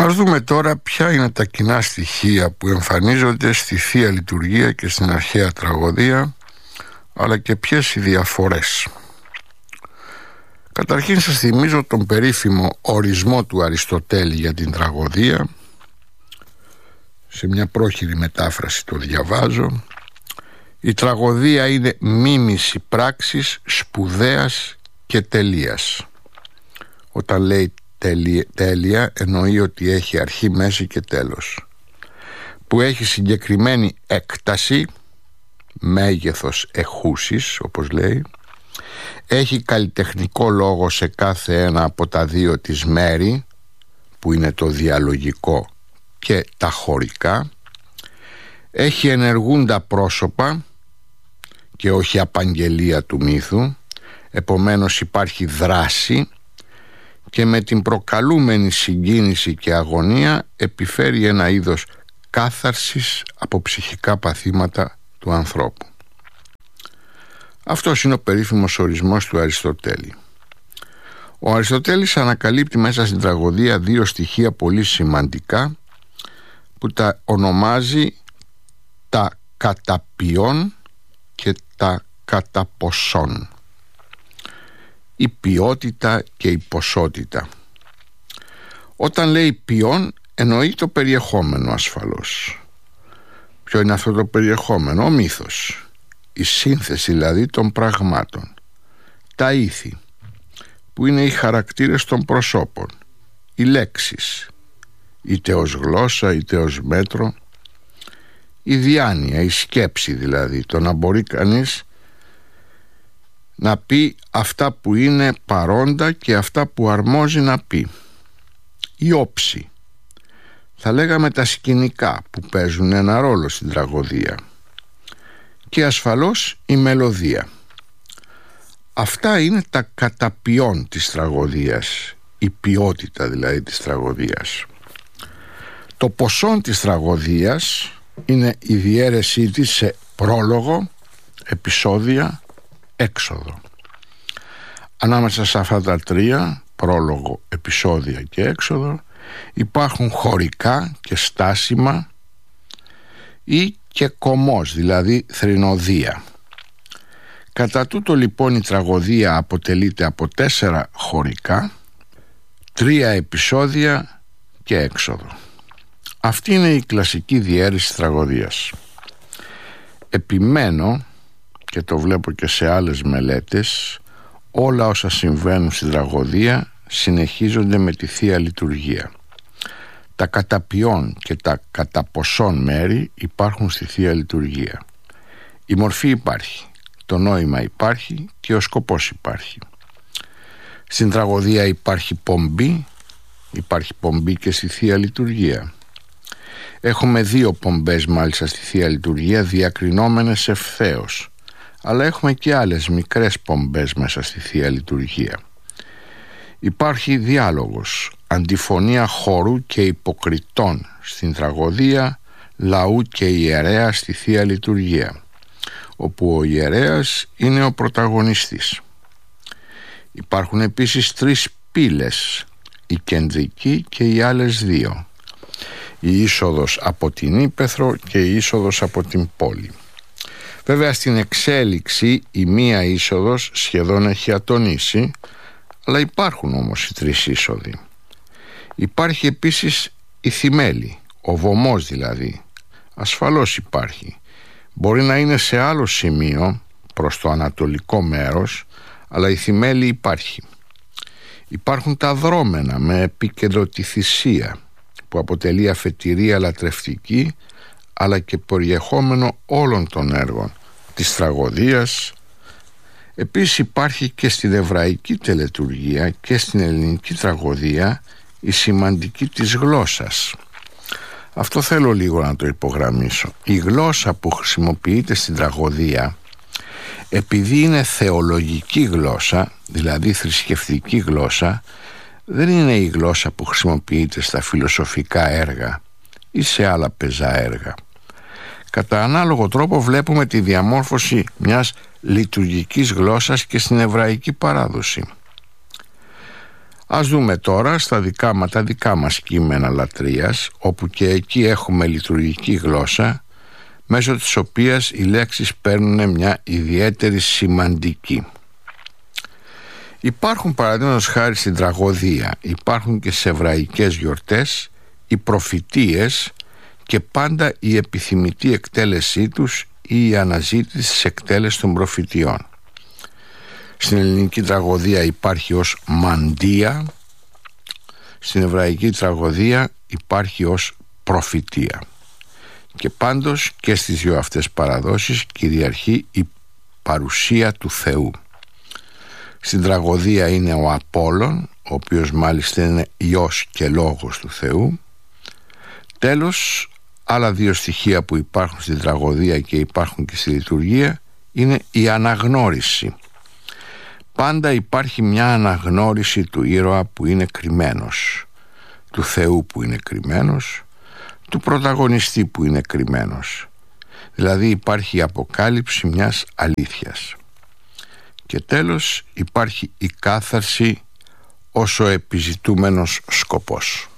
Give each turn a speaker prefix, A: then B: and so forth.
A: Ας δούμε τώρα ποια είναι τα κοινά στοιχεία που εμφανίζονται στη Θεία Λειτουργία και στην αρχαία τραγωδία, αλλά και ποιες οι διαφορές. Καταρχήν σας θυμίζω τον περίφημο ορισμό του Αριστοτέλη για την τραγωδία. Σε μια πρόχειρη μετάφραση το διαβάζω. Η τραγωδία είναι μίμηση πράξης σπουδαίας και τελείας. Όταν λέει τέλεια εννοεί ότι έχει αρχή, μέση και τέλος, που έχει συγκεκριμένη έκταση, μέγεθος εχούσης όπως λέει, έχει καλλιτεχνικό λόγο σε κάθε ένα από τα δύο της μέρη, που είναι το διαλογικό και τα χωρικά, έχει ενεργούντα πρόσωπα και όχι απαγγελία του μύθου, επομένως υπάρχει δράση και με την προκαλούμενη συγκίνηση και αγωνία επιφέρει ένα είδος κάθαρσης από ψυχικά παθήματα του ανθρώπου. Αυτός είναι ο περίφημος ορισμός του Αριστοτέλη. Ο Αριστοτέλης ανακαλύπτει μέσα στην τραγωδία δύο στοιχεία πολύ σημαντικά που τα ονομάζει τα καταποιών και τα καταποσών. Η ποιότητα και η ποσότητα. Όταν λέει ποιόν εννοεί το περιεχόμενο ασφαλώς. Ποιο είναι αυτό το περιεχόμενο? Ο μύθος, η σύνθεση δηλαδή των πραγμάτων, τα ήθη που είναι οι χαρακτήρες των προσώπων, οι λέξεις, είτε ως γλώσσα είτε ως μέτρο, η διάνοια, η σκέψη δηλαδή, το να μπορεί κανείς να πει αυτά που είναι παρόντα και αυτά που αρμόζει να πει, η όψη, θα λέγαμε τα σκηνικά που παίζουν ένα ρόλο στην τραγωδία, και ασφαλώς η μελωδία. Αυτά είναι τα καταποιών της τραγωδίας, η ποιότητα δηλαδή της τραγωδίας. Το ποσόν της τραγωδίας είναι η διαίρεσή της σε πρόλογο, επεισόδια, έξοδο. Ανάμεσα σε αυτά τα τρία, πρόλογο, επεισόδια και έξοδο, υπάρχουν χωρικά και στάσιμα ή και κομμός, δηλαδή θρηνοδία. Κατά τούτο λοιπόν η τραγωδία αποτελείται από 4 χωρικά, 3 επεισόδια και έξοδο. Αυτή είναι η κλασική διαίρεση της τραγωδίας. Επιμένω, και το βλέπω και σε άλλες μελέτες, όλα όσα συμβαίνουν στην τραγωδία συνεχίζονται με τη Θεία Λειτουργία. Τα καταποιών και τα καταποσών μέρη υπάρχουν στη Θεία Λειτουργία. Η μορφή υπάρχει, το νόημα υπάρχει και ο σκοπός υπάρχει. Στην τραγωδία υπάρχει πομπή και στη Θεία Λειτουργία. Έχουμε 2 πομπές μάλιστα στη Θεία Λειτουργία, διακρινόμενες ευθέως, αλλά έχουμε και άλλες μικρές πομπές μέσα στη Θεία Λειτουργία. Υπάρχει διάλογος, αντιφωνία χορού και υποκριτών στην τραγωδία, λαού και ιερέα στη Θεία Λειτουργία, όπου ο ιερέας είναι ο πρωταγωνιστής. Υπάρχουν επίσης 3 πύλες, η κεντρική και οι άλλες 2, η είσοδος από την ύπαιθρο και η είσοδος από την πόλη. Βέβαια στην εξέλιξη η μία είσοδος σχεδόν έχει ατονίσει, αλλά υπάρχουν όμως οι 3 είσοδοι. Υπάρχει επίσης η θυμέλη, ο βωμός δηλαδή, ασφαλώς υπάρχει. Μπορεί να είναι σε άλλο σημείο προς το ανατολικό μέρος, αλλά η θυμέλη υπάρχει. Υπάρχουν τα δρόμενα με επίκεντρο τη θυσία, που αποτελεί αφετηρία λατρευτική, αλλά και περιεχόμενο όλων των έργων της τραγωδίας. Επίσης υπάρχει και στην εβραϊκή τελετουργία και στην ελληνική τραγωδία η σημαντική της γλώσσας. Αυτό θέλω λίγο να το υπογραμμίσω. Η γλώσσα που χρησιμοποιείται στην τραγωδία, επειδή είναι θεολογική γλώσσα, δηλαδή θρησκευτική γλώσσα, δεν είναι η γλώσσα που χρησιμοποιείται στα φιλοσοφικά έργα ή σε άλλα πεζά έργα. Κατά ανάλογο τρόπο βλέπουμε τη διαμόρφωση μιας λειτουργικής γλώσσας και στην εβραϊκή παράδοση. Ας δούμε τώρα στα τα δικά μας κείμενα λατρείας, όπου και εκεί έχουμε λειτουργική γλώσσα, μέσω της οποίας οι λέξεις παίρνουν μια ιδιαίτερη σημαντική. Υπάρχουν, παραδείγματος χάρη, στην τραγωδία, υπάρχουν και σε εβραϊκές γιορτές οι προφητείες και πάντα η επιθυμητή εκτέλεσή τους ή η αναζήτηση της εκτέλεσης των προφητιών. Στην ελληνική τραγωδία υπάρχει ως μαντεία, στην εβραϊκή τραγωδία υπάρχει ως προφητεία. Και πάντως και στις δύο αυτές παραδόσεις κυριαρχεί η παρουσία του Θεού. Στην τραγωδία είναι ο Απόλλων, ο οποίος μάλιστα είναι Υιός και Λόγος του Θεού. Τέλος, άλλα δύο στοιχεία που υπάρχουν στην τραγωδία και υπάρχουν και στη λειτουργία είναι η αναγνώριση. Πάντα υπάρχει μια αναγνώριση του ήρωα που είναι κρυμμένος, του Θεού που είναι κρυμμένος, του πρωταγωνιστή που είναι κρυμμένος. Δηλαδή υπάρχει η αποκάλυψη μιας αλήθειας. Και τέλος υπάρχει η κάθαρση ως ο επιζητούμενος σκοπός.